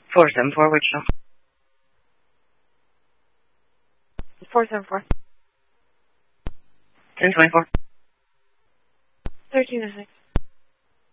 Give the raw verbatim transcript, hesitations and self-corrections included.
four seven four, which no? four seven four. ten twenty-four. thirteen oh six.